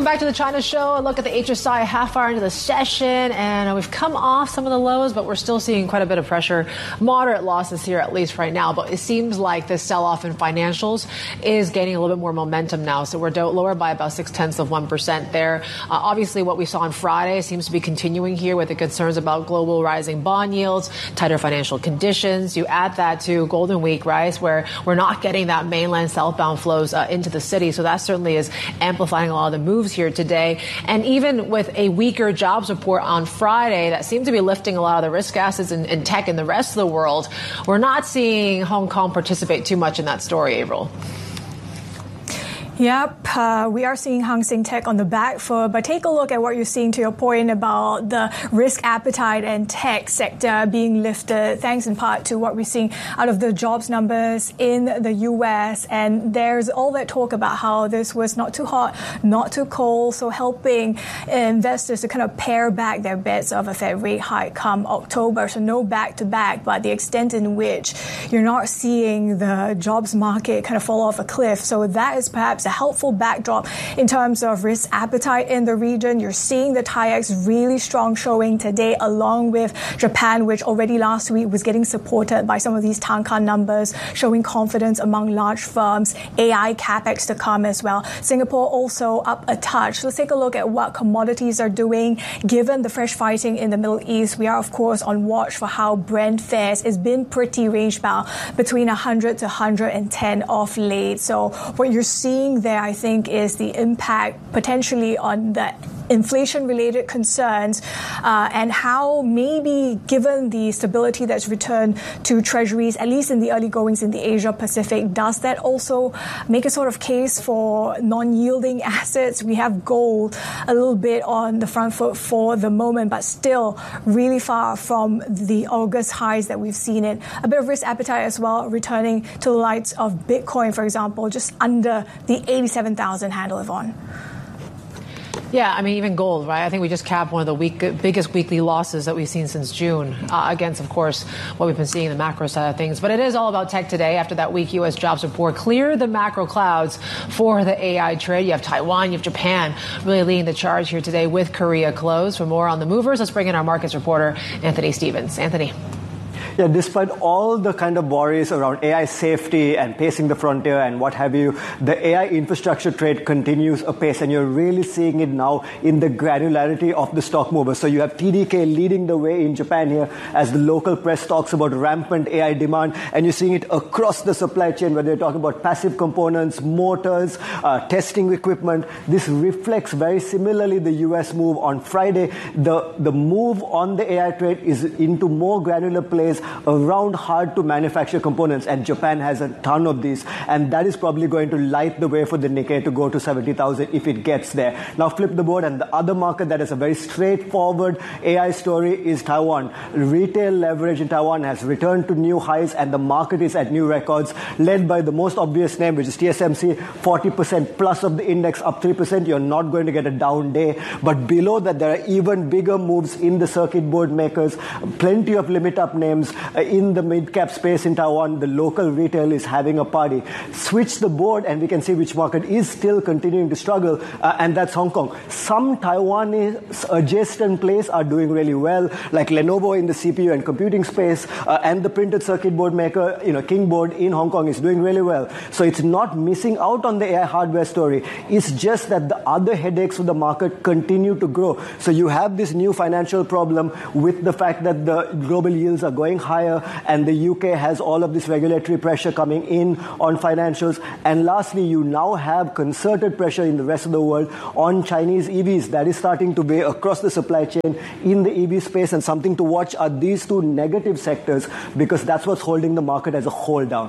back to the China show. A look at the HSI half hour into the session, and we've come off some of the lows, but we're still seeing quite a bit of pressure. Moderate losses here, at least right now, but it seems like this sell-off in financials is gaining a little bit more momentum now. So we're lower by about 0.6% there. Obviously, what we saw on Friday seems to be continuing here with the concerns about global rising bond yields, tighter financial conditions. You add that to Golden Week, right, where we're not getting that mainland southbound flows into the city. So that certainly is amplifying a lot of the moves here today. And even with a weaker jobs report on Friday that seemed to be lifting a lot of the risk assets in tech in the rest of the world, we're not seeing Hong Kong participate too much in that story, Avril. Yep, we are seeing Hang Seng Tech on the back foot, but take a look at what you're seeing to your point about the risk appetite and tech sector being lifted, thanks in part to what we're seeing out of the jobs numbers in the US. And there's all that talk about how this was not too hot, not too cold, so helping investors to kind of pare back their bets of a Fed rate hike come October. So no back-to-back, but the extent in which you're not seeing the jobs market kind of fall off a cliff. So that is perhaps a helpful backdrop in terms of risk appetite in the region. You're seeing the TAIEX really strong showing today, along with Japan, which already last week was getting supported by some of these Tankan numbers, showing confidence among large firms, AI capex to come as well. Singapore also up a touch. Let's take a look at what commodities are doing. Given the fresh fighting in the Middle East, we are, of course, on watch for how Brent fares. It's been pretty range-bound between 100 to 110 of late. So what you're seeing there, I think, is the impact potentially on the inflation-related concerns and how maybe given the stability that's returned to treasuries, at least in the early goings in the Asia-Pacific, does that also make a sort of case for non-yielding assets? We have gold a little bit on the front foot for the moment, but still really far from the August highs that we've seen it. A bit of risk appetite as well, returning to the likes of Bitcoin, for example, just under the 87,000 handle, Yvonne. Yeah, I mean, even gold, right? I think we just capped one of the biggest weekly losses that we've seen since June against, of course, what we've been seeing in the macro side of things. But it is all about tech today after that weak U.S. jobs report. Clear the macro clouds for the AI trade. You have Taiwan, you have Japan really leading the charge here today with Korea closed. For more on the movers, let's bring in our markets reporter, Anthony Stevens. Anthony. Yeah, despite all the kind of worries around AI safety and pacing the frontier and what have you, the AI infrastructure trade continues apace, and you're really seeing it now in the granularity of the stock movers. So you have TDK leading the way in Japan here as the local press talks about rampant AI demand, and you're seeing it across the supply chain, where they're talking about passive components, motors, testing equipment. This reflects very similarly the US move on Friday. The move on the AI trade is into more granular plays around hard to manufacture components, and Japan has a ton of these, and that is probably going to light the way for the Nikkei to go to 70,000 if it gets there. Now flip the board, and the other market that is a very straightforward AI story is Taiwan. Retail leverage in Taiwan has returned to new highs, and the market is at new records, led by the most obvious name, which is TSMC, 40% plus of the index, up 3%. You're not going to get a down day, but below that there are even bigger moves in the circuit board makers, plenty of limit up names. In the mid-cap space in Taiwan, the local retail is having a party. Switch the board and we can see which market is still continuing to struggle, and that's Hong Kong. Some Taiwanese adjacent plays are doing really well, like Lenovo in the CPU and computing space, and the printed circuit board maker, Kingboard in Hong Kong is doing really well. So it's not missing out on the AI hardware story. It's just that the other headaches of the market continue to grow. So you have this new financial problem with the fact that the global yields are going higher, and the UK has all of this regulatory pressure coming in on financials. And lastly, you now have concerted pressure in the rest of the world on Chinese EVs. That is starting to weigh across the supply chain in the EV space, and something to watch are these two negative sectors, because that's what's holding the market as a whole down.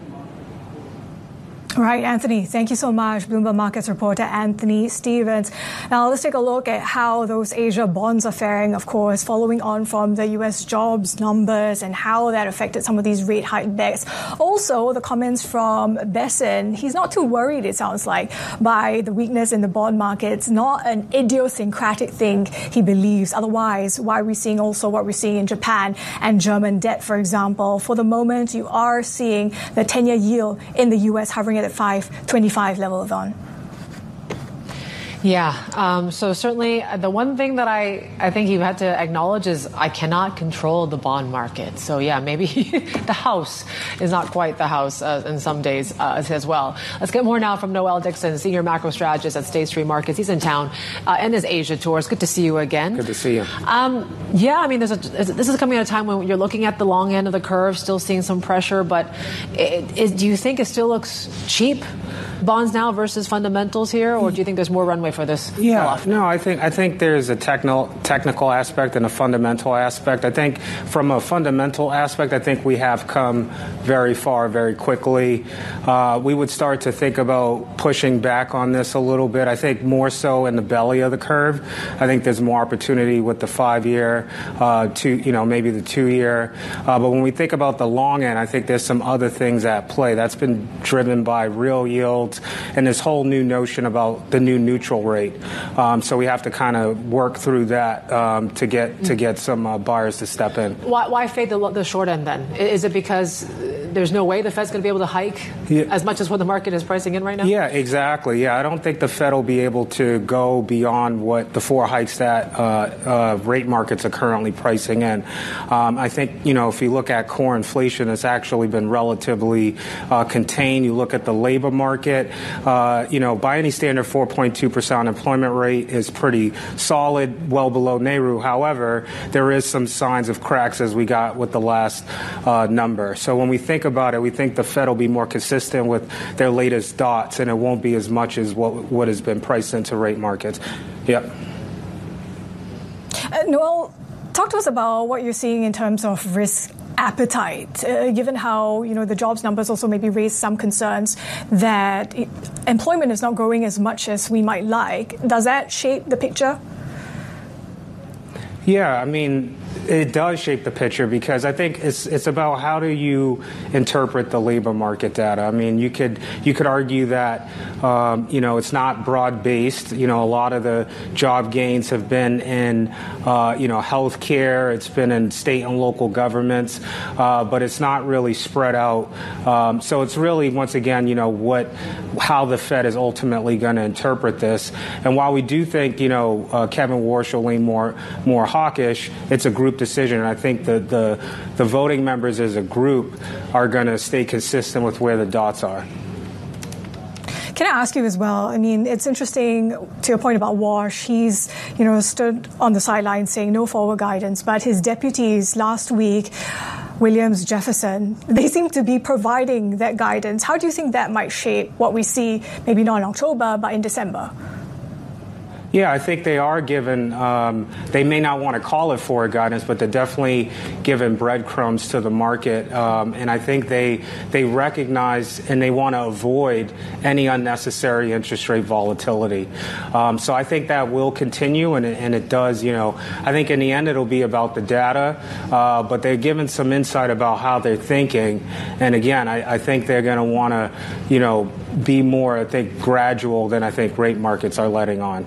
All right, Anthony, thank you so much. Bloomberg Markets reporter Anthony Stevens. Now, let's take a look at how those Asia bonds are faring, of course, following on from the U.S. jobs numbers and how that affected some of these rate hike bets. Also, the comments from Besson. He's not too worried, it sounds like, by the weakness in the bond markets. Not an idiosyncratic thing, he believes. Otherwise, why are we seeing also what we're seeing in Japan and German debt, for example? For the moment, you are seeing the 10-year yield in the U.S. hovering at the 5.25 level, Yvonne. Yeah. So certainly the one thing that I think you had to acknowledge is I cannot control the bond market. So yeah, maybe the house is not quite the house in some days as well. Let's get more now from Noel Dixon, senior macro strategist at State Street Markets. He's in town in his Asia tour. It's good to see you again. Good to see you. Yeah, I mean, this is coming at a time when you're looking at the long end of the curve, still seeing some pressure, but do you think it still looks cheap? Bonds now versus fundamentals here, or do you think there's more runway for this? Yeah, no, I think there's a technical aspect and a fundamental aspect. I think from a fundamental aspect, I think we have come very far very quickly. We would start to think about pushing back on this a little bit. I think more so in the belly of the curve. I think there's more opportunity with the 5-year, maybe the 2-year. But when we think about the long end, I think there's some other things at play. That's been driven by real yields and this whole new notion about the new neutral rate. So we have to kind of work through that to get some buyers to step in. Why fade the short end then? Is it because there's no way the Fed's going to be able to hike as much as what the market is pricing in right now? Yeah, exactly. Yeah, I don't think the Fed will be able to go beyond what the 4 hikes that rate markets are currently pricing in. I think, if you look at core inflation, it's actually been relatively contained. You look at the labor market, by any standard, 4.2% unemployment rate is pretty solid, well below NAIRU. However, there is some signs of cracks as we got with the last number. So when we think about it, we think the Fed will be more consistent with their latest dots, and it won't be as much as what has been priced into rate markets. Yeah. Noel, talk to us about what you're seeing in terms of risk appetite, given how the jobs numbers also maybe raise some concerns that employment is not growing as much as we might like. Does that shape the picture? Yeah, I mean, it does shape the picture because I think it's about how do you interpret the labor market data. I mean, you could argue that it's not broad based. A lot of the job gains have been in healthcare. It's been in state and local governments, but it's not really spread out. So it's really once again how the Fed is ultimately going to interpret this. And while we do think Kevin Warsh will lean more hawkish, it's a group decision. And I think the voting members as a group are going to stay consistent with where the dots are. Can I ask you as well? I mean, it's interesting to your point about Warsh. He's, stood on the sidelines saying no forward guidance, but his deputies last week, Williams, Jefferson, they seem to be providing that guidance. How do you think that might shape what we see, maybe not in October, but in December? Yeah, I think they are given, they may not want to call it forward guidance, but they're definitely given breadcrumbs to the market. And I think they recognize and they want to avoid any unnecessary interest rate volatility. So I think that will continue, and it does. I think in the end it'll be about the data, but they're given some insight about how they're thinking. And again, I think they're going to want to, be more, gradual than I think rate markets are letting on.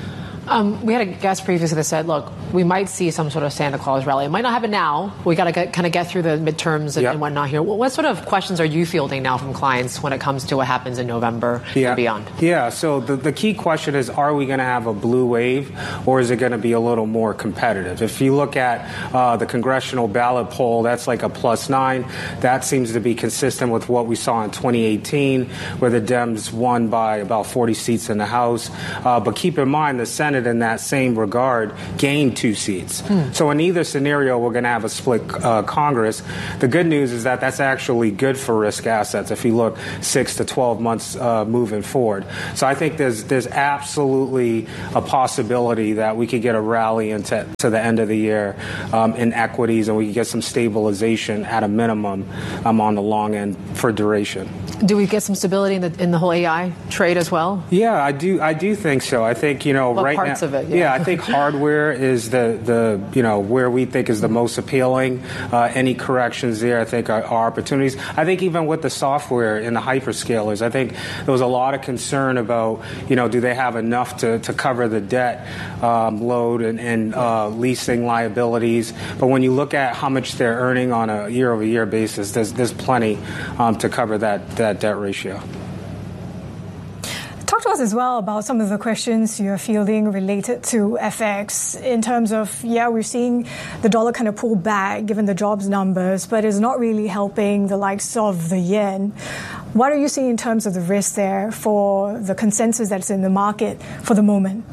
We had a guest previously that said, look, we might see some sort of Santa Claus rally. It might not happen now. We got to kind of get through the midterms and whatnot here. What sort of questions are you fielding now from clients when it comes to what happens in November and beyond? Yeah, so the key question is, are we going to have a blue wave, or is it going to be a little more competitive? If you look at the congressional ballot poll, that's like a +9. That seems to be consistent with what we saw in 2018, where the Dems won by about 40 seats in the House. But keep in mind, the Senate in that same regard gained 2 seats. So in either scenario, we're going to have a split Congress. The good news is that that's actually good for risk assets if you look 6 to 12 months moving forward. So I think there's absolutely a possibility that we could get a rally into the end of the year in equities, and we could get some stabilization at a minimum on the long end for duration. Do we get some stability in the whole AI trade as well? Yeah, I do think so. I think right now, of it. Yeah, I think hardware is the where we think is the most appealing. Any corrections there, I think, are opportunities. I think even with the software in the hyperscalers, I think there was a lot of concern about do they have enough to cover the debt load and leasing liabilities. But when you look at how much they're earning on a year-over-year basis, there's plenty to cover that debt ratio. Talk to us as well about some of the questions you're fielding related to FX in terms of, we're seeing the dollar kind of pull back given the jobs numbers, but it's not really helping the likes of the yen. What are you seeing in terms of the risk there for the consensus that's in the market for the moment?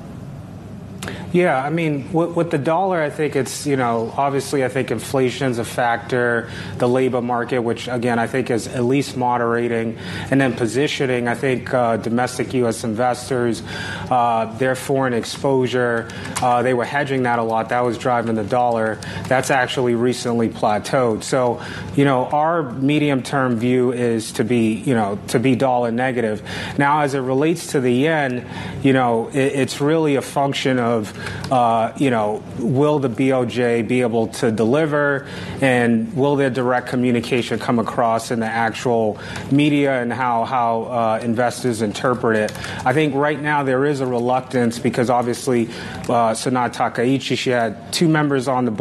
Yeah, I mean, with the dollar, I think it's, obviously I think inflation's a factor, the labor market, which again, I think is at least moderating, and then positioning. I think domestic U.S. investors, their foreign exposure, they were hedging that a lot. That was driving the dollar. That's actually recently plateaued. So, our medium-term view is to be dollar negative. Now, as it relates to the yen, it's really a function of will the BOJ be able to deliver, and will their direct communication come across in the actual media and how investors interpret it? I think right now there is a reluctance because obviously Sanaa Takaichi, she had 2 members on the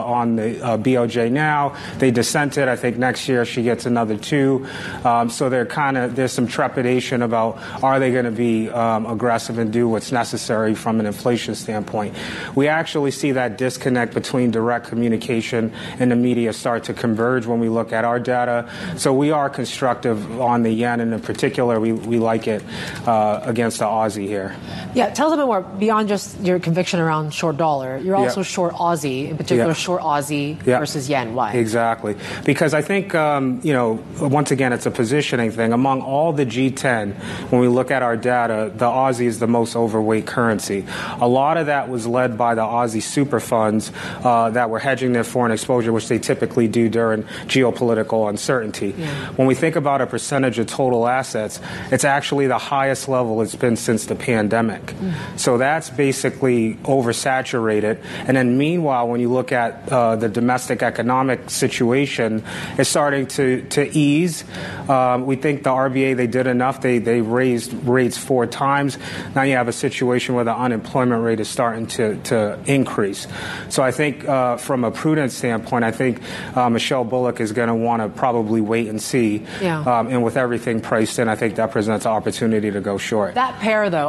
BOJ now. They dissented. I think next year she gets another 2. So there's some trepidation about are they going to be aggressive and do what's necessary from an inflation standpoint. We actually see that disconnect between direct communication and the media start to converge when we look at our data. So we are constructive on the yen, and in particular, we like it against the Aussie here. Yeah, tell us a bit more beyond just your conviction around short dollar. You're also short Aussie, in particular short Aussie versus yen. Why? Exactly. Because I think, once again, it's a positioning thing. Among all the G10, when we look at our data, the Aussie is the most overweight currency. A lot of that was led by the Aussie super funds that were hedging their foreign exposure, which they typically do during geopolitical uncertainty. Yeah. When we think about a percentage of total assets, it's actually the highest level it's been since the pandemic. So that's basically oversaturated. And then meanwhile, when you look at the domestic economic situation, it's starting to ease. We think the RBA, they did enough. They raised rates 4 times. Now you have a situation where the unemployment rate is starting to increase. So I think from a prudent standpoint, I think Michelle Bullock is going to want to probably wait and see. Yeah. And with everything priced in, I think that presents an opportunity to go short. That pair, though,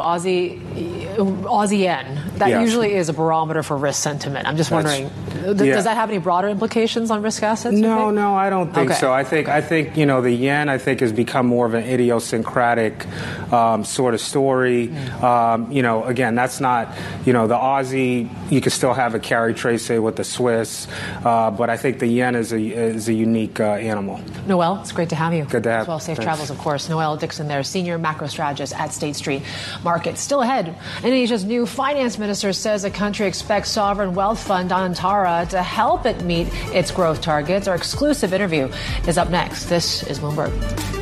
Aussie-yen, that usually is a barometer for risk sentiment. I'm just wondering, does that have any broader implications on risk assets? No, I don't think so. I think the yen, I think, has become more of an idiosyncratic sort of story. Again, that's not, the Aussie, you can still have a carry trade, say, with the Swiss, but I think the yen is a unique animal. Noel, it's great to have you. Good to have. As well, safe travels, of course. Noel Dixon there, senior macro strategist at State Street Markets. Still ahead, Indonesia's new finance minister says the country expects sovereign wealth fund Antara to help it meet its growth targets. Our exclusive interview is up next. This is Bloomberg.